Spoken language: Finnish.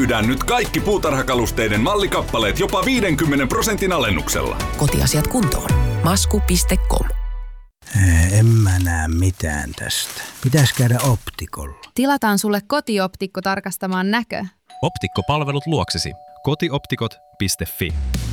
myydään nyt kaikki puutarhakalusteiden mallikappaleet jopa 50% alennuksella. Kotiasiat kuntoon. Masku.com. En mä näe mitään tästä. Pitäis käydä optikolla. Tilataan sulle kotioptikko tarkastamaan näkö. Optikkopalvelut luoksesi. Kotioptikot.fi